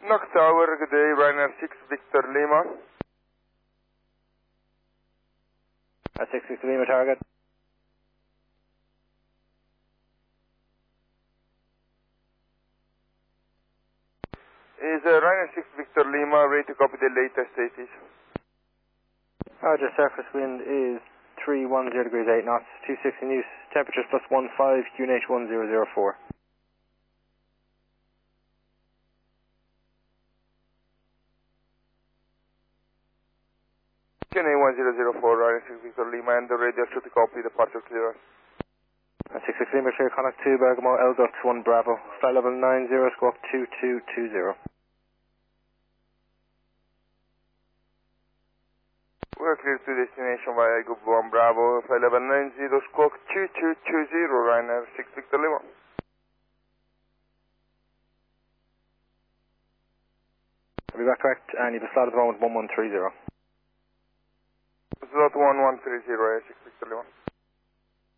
Knock Tower, good day, Ryanair 6 Victor Lima. 6 Victor Lima target. Is Ryanair 6 Victor Lima ready to copy the latest ATs? Roger, surface wind is 310 degrees 8 knots, 260 news, temperatures plus 15, QNH 1004. QNH 1004, Ryanair 6 Victor Lima, and the radio should copy the departure clearance. 6 Lima clear, Connacht 2, Bergamo, Eldox 1 Bravo, flight level 90, squawk 2220. We're clear to destination via Group 1 Bravo, flight level 90, squawk 2220, Ryanair 6 Victor Lima. I'll be back correct, and you have a slot at the moment 1130. Slot 1130, Ryanair 6 Victor Lima.